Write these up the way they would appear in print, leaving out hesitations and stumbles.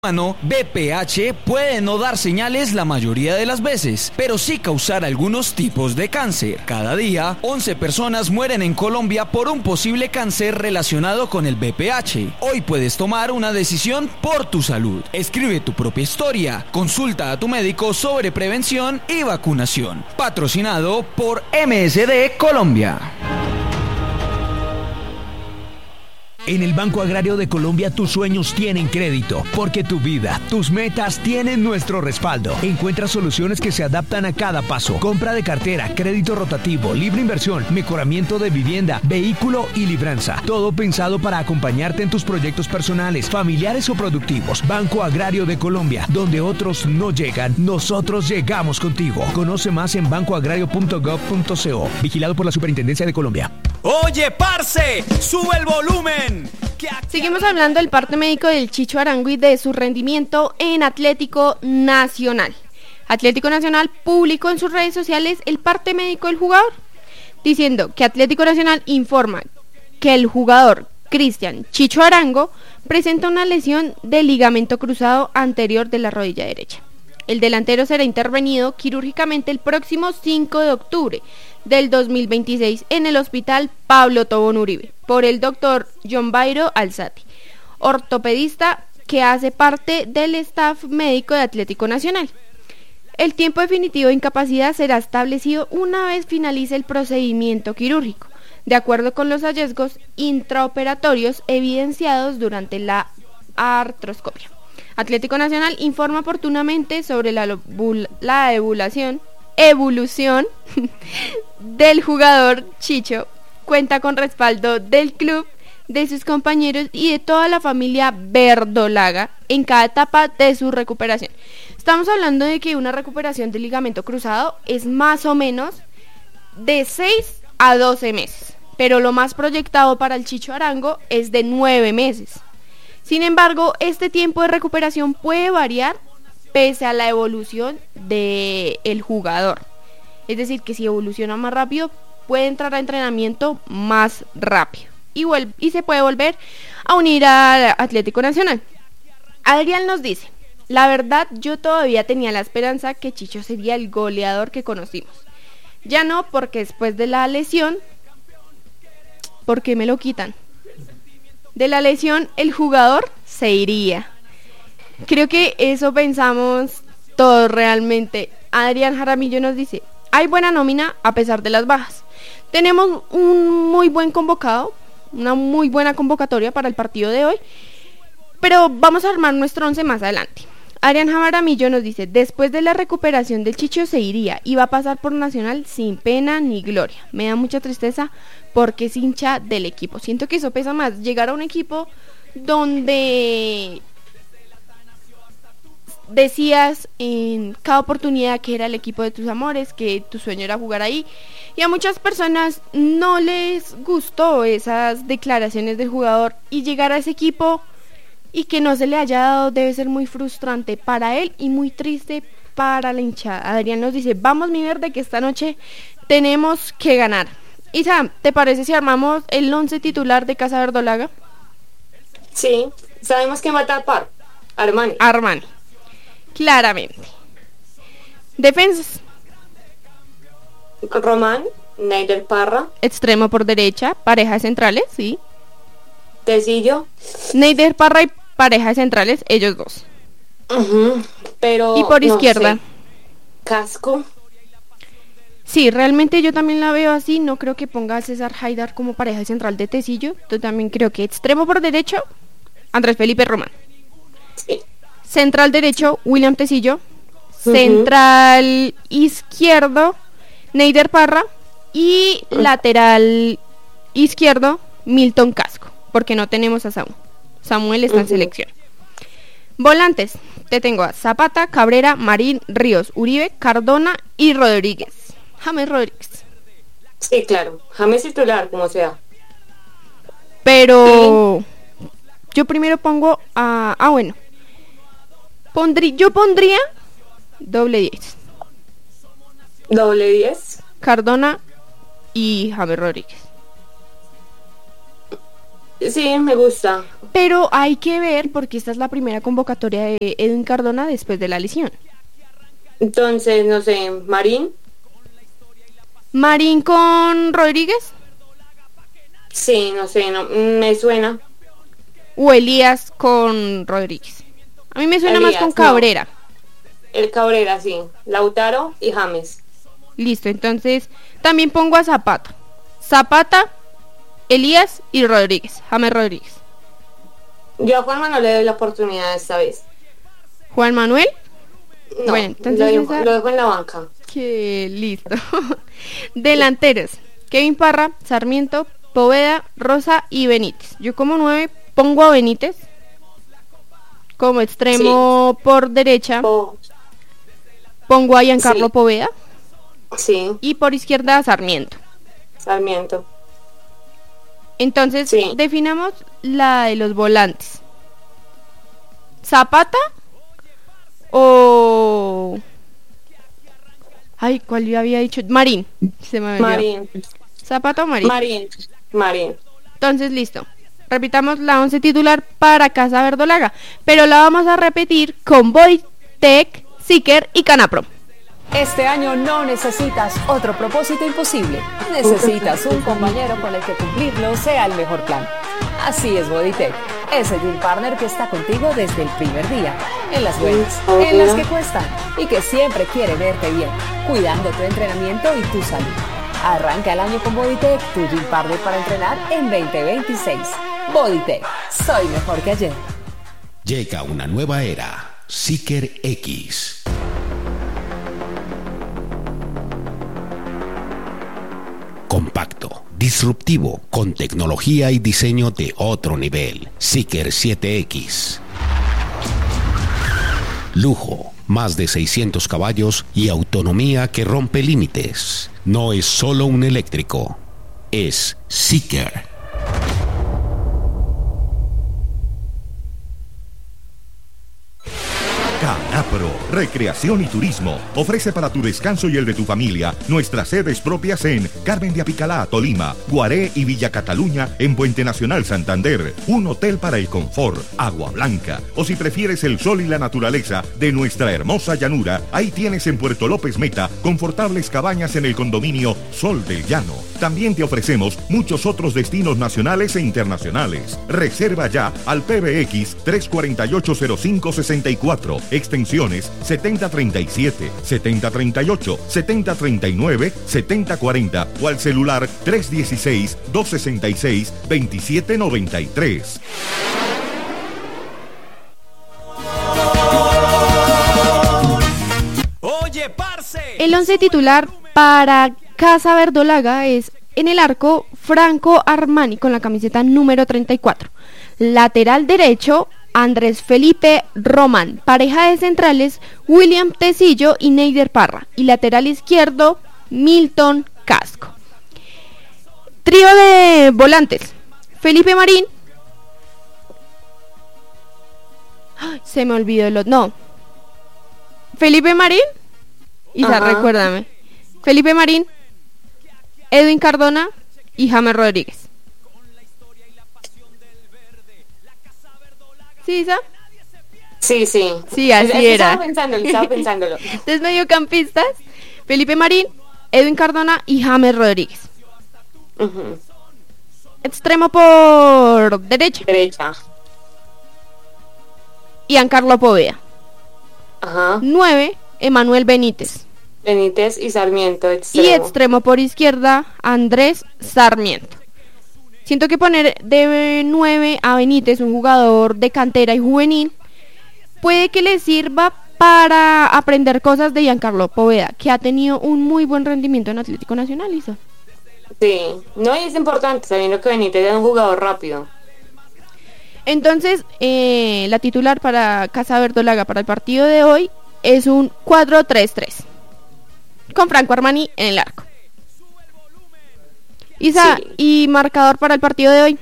BPH puede no dar señales la mayoría de las veces, pero sí causar algunos tipos de cáncer. Cada día, 11 personas mueren en Colombia por un posible cáncer relacionado con el BPH. Hoy puedes tomar una decisión por tu salud. Escribe tu propia historia. Consulta a tu médico sobre prevención y vacunación. Patrocinado por MSD Colombia. En el Banco Agrario de Colombia tus sueños tienen crédito, porque tu vida, tus metas tienen nuestro respaldo. Encuentra soluciones que se adaptan a cada paso. Compra de cartera, crédito rotativo, libre inversión, mejoramiento de vivienda, vehículo y libranza. Todo pensado para acompañarte en tus proyectos personales, familiares o productivos. Banco Agrario de Colombia, donde otros no llegan, nosotros llegamos contigo. Conoce más en bancoagrario.gov.co. Vigilado por la Superintendencia de Colombia. Oye, parce, sube el volumen. Seguimos hablando del parte médico del Chicho Arango y de su rendimiento en Atlético Nacional. Atlético Nacional publicó en sus redes sociales el parte médico del jugador, diciendo que Atlético Nacional informa que el jugador Cristian Chicho Arango presenta una lesión del ligamento cruzado anterior de la rodilla derecha. El delantero será intervenido quirúrgicamente el próximo 5 de octubre del 2026 en el Hospital Pablo Tobón Uribe por el doctor John Bairo Alzati, ortopedista que hace parte del staff médico de Atlético Nacional. El tiempo definitivo de incapacidad será establecido una vez finalice el procedimiento quirúrgico, de acuerdo con los hallazgos intraoperatorios evidenciados durante la artroscopia. Atlético Nacional informa oportunamente sobre la evolución del jugador Chicho. Cuenta con respaldo del club, de sus compañeros y de toda la familia verdolaga en cada etapa de su recuperación. Estamos hablando de que una recuperación del ligamento cruzado es más o menos de 6 a 12 meses, pero lo más proyectado para el Chicho Arango es de 9 meses. Sin embargo, este tiempo de recuperación puede variar pese a la evolución del jugador. Es decir, que si evoluciona más rápido, puede entrar a entrenamiento más rápido y se puede volver a unir al Atlético Nacional. Adrián nos dice: la verdad, yo todavía tenía la esperanza que Chicho sería el goleador que conocimos. Ya no, porque después de la lesión, ¿por qué me lo quitan? De la lesión, el jugador se iría. Creo que eso pensamos todos realmente. Adrián Jaramillo nos dice: hay buena nómina a pesar de las bajas. Tenemos un muy buen convocado, una muy buena convocatoria para el partido de hoy, pero vamos a armar nuestro 11 más adelante. Adrián Jaramillo nos dice: después de la recuperación del Chicho se iría y va a pasar por Nacional sin pena ni gloria. Me da mucha tristeza porque es hincha del equipo. Siento que eso pesa más, llegar a un equipo donde decías en cada oportunidad que era el equipo de tus amores, que tu sueño era jugar ahí, y a muchas personas no les gustó esas declaraciones del jugador, y llegar a ese equipo y que no se le haya dado debe ser muy frustrante para él y muy triste para la hinchada. Adrián nos dice: vamos mi verde, que esta noche tenemos que ganar. Isa, ¿te parece si armamos el 11 titular de Casa Verdolaga? Sí, sabemos que va a tapar Armani. Claramente. Defensas: Román, Neider Parra. Extremo por derecha, pareja de centrales, sí. Tecillo. Neider Parra y pareja de centrales, ellos dos. Pero y por izquierda, sé. Casco. Sí, realmente yo también la veo así. No creo que ponga a César Haidar como pareja central de Tecillo. Yo también creo que extremo por derecho, Andrés Felipe Román. Sí. Central derecho, William Tecillo. Central izquierdo, Neider Parra. Y lateral izquierdo, Milton Casco, porque no tenemos a Samuel está en selección. Volantes, te tengo a Zapata, Cabrera, Marín, Ríos, Uribe, Cardona y Rodríguez. James Rodríguez. Sí, claro, James titular, como sea. Pero yo primero pongo a... bueno. Yo pondría doble 10. Doble 10. Cardona y James Rodríguez. Sí, me gusta. Pero hay que ver porque esta es la primera convocatoria de Edwin Cardona después de la lesión. Entonces, no sé, Marín. Marín con Rodríguez Sí, no sé, no, me suena. o Elías con Rodríguez. A mí me suena más Elías, con no. Cabrera. El Cabrera, sí. Lautaro y James. Listo, entonces también pongo a Zapata. Zapata, Elías y Rodríguez. James Rodríguez. Yo a Juanma no le doy la oportunidad esta vez. Juan Manuel. No, Bueno, entonces lo dejo en la banca. Que listo. Delanteros: Kevin Parra, Sarmiento, Poveda, Rosa y Benítez. Yo como 9 pongo a Benítez como extremo por derecha. Oh, Pongo a Giancarlo Sí. Poveda sí, y por izquierda a Sarmiento. Sarmiento. Entonces Sí. definamos la de los volantes. Zapata o... Ay, ¿cuál yo había dicho? Marín. Se me olvidó. Marín. Zapata o Marín. Marín. Entonces, listo. Repitamos la 11 titular para Casa Verdolaga, pero la vamos a repetir con Boytec, Seeker y Canapro. Este año no necesitas otro propósito imposible. Necesitas un compañero con el que cumplirlo sea el mejor plan. Así es Bodytech, ese Gym Partner que está contigo desde el primer día, en las buenas, en las que cuestan y que siempre quiere verte bien, cuidando tu entrenamiento y tu salud. Arranca el año con Bodytech, tu Gym Partner para entrenar en 2026. Bodytech, soy mejor que ayer. Llega una nueva era, Seeker X. Compacto, disruptivo, con tecnología y diseño de otro nivel. Seeker 7X. Lujo, más de 600 caballos y autonomía que rompe límites. No es solo un eléctrico, es Seeker. Canapro, Recreación y Turismo, ofrece para tu descanso y el de tu familia nuestras sedes propias en Carmen de Apicalá, Tolima, Guaré y Villa Cataluña en Puente Nacional, Santander, un hotel para el confort, agua blanca, o si prefieres el sol y la naturaleza de nuestra hermosa llanura, ahí tienes en Puerto López Meta confortables cabañas en el condominio Sol del Llano. También te ofrecemos muchos otros destinos nacionales e internacionales. Reserva ya al PBX 3480564, extensiones 7037, 7038, 7039, 7040 o al celular 316-266-2793. Oye, parce. El 11 titular para Casa Verdolaga es en el arco Franco Armani con la camiseta número 34. Lateral derecho Andrés Felipe Román. Pareja de centrales William Tecillo y Neider Parra. Y lateral izquierdo Milton Casco. Trío de volantes: Felipe Marín. ¡Ay! Se me olvidó el otro. No. Felipe Marín. Isa, Ajá. recuérdame. Felipe Marín, Edwin Cardona y James Rodríguez. ¿Sí, Isa? Sí. Sí, así era. Estaba pensándolo. Entonces, mediocampistas: Felipe Marín, Edwin Cardona y James Rodríguez. Ujú. Extremo por derecha: Derecha. Giancarlo Poveda. Ajá. 9, Emanuel Benítez. Benítez y Sarmiento, Y extremo. extremo por izquierda, Andrés Sarmiento. Siento que poner de 9 a Benítez, un jugador de cantera y juvenil, puede que le sirva para aprender cosas de Giancarlo Poveda, que ha tenido un muy buen rendimiento en Atlético Nacional, Isa. Sí. No, y es importante, sabiendo que Benítez es un jugador rápido. Entonces, la titular para Casa Verdolaga para el partido de hoy es un 4-3-3, con Franco Armani en el arco. Isa, Sí. ¿y marcador para el partido de hoy?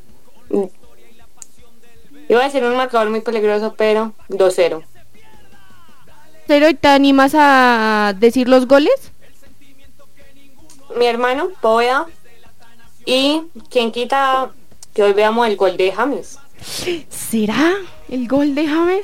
Iba a decir un marcador muy peligroso, pero 2-0. ¿Pero te animas a decir los goles? Mi hermano, Poveda, y quien quita que hoy veamos el gol de James. ¿Será el gol de James?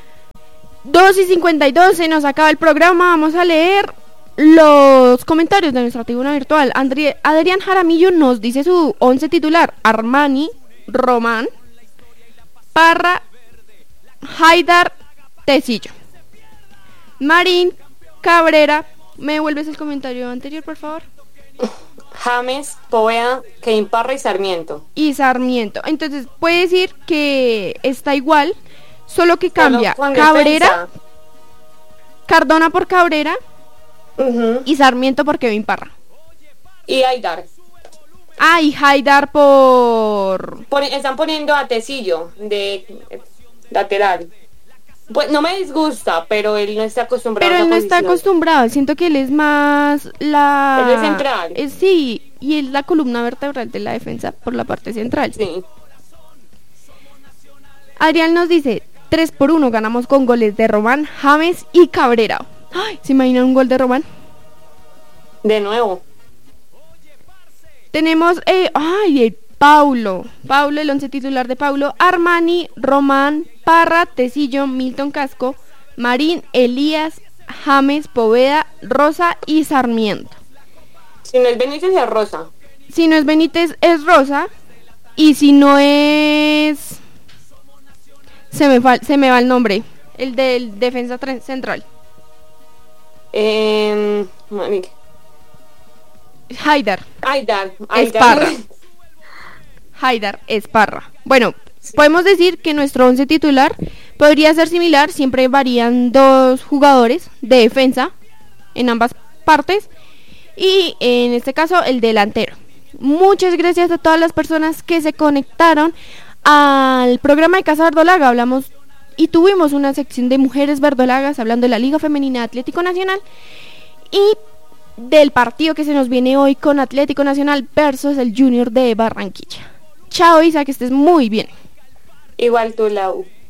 2:52, se nos acaba el programa. Vamos a leer los comentarios de nuestra tribuna virtual. Adrián Jaramillo nos dice su 11 titular: Armani, Román, Parra, Haidar, Tecillo, Marín, Cabrera. ¿Me devuelves el comentario anterior, por favor? James, Poveda, Kevin Parra y Sarmiento. Entonces puede decir que está igual, solo que cambia Cabrera, defensa. Cardona por Cabrera y Sarmiento por Kevin Parra. Y Haidar. Y Haidar por... Están poniendo a Tecillo de lateral. Pues no me disgusta, pero él no está acostumbrado Pero a él no esa está posición. acostumbrado, siento que él es más la... Él es central. Sí, y es la columna vertebral de la defensa por la parte central. Sí. Adrián nos dice, 3-1 ganamos con goles de Román, James y Cabrera. Ay, ¿se imaginan un gol de Román? De nuevo. Tenemos, el Paulo, el 11 titular de Paulo: Armani, Román, Parra, Tecillo, Milton Casco, Marín, Elías, James, Poveda, Rosa y Sarmiento. Si no es Benítez, es Rosa. Si no es Benítez, es Rosa. Y si no es... Se me va el nombre. El del defensa central. Marica. Haidar. Esparra. Haidar Esparra. Bueno, podemos decir que nuestro 11 titular podría ser similar. Siempre varían 2 jugadores de defensa en ambas partes. Y en este caso el delantero. Muchas gracias a todas las personas que se conectaron al programa de Casa Verdolaga. Hablamos y tuvimos una sección de mujeres verdolagas hablando de la Liga Femenina Atlético Nacional y del partido que se nos viene hoy con Atlético Nacional versus el Junior de Barranquilla. Chao, Isa, que estés muy bien. Igual tú, Lau.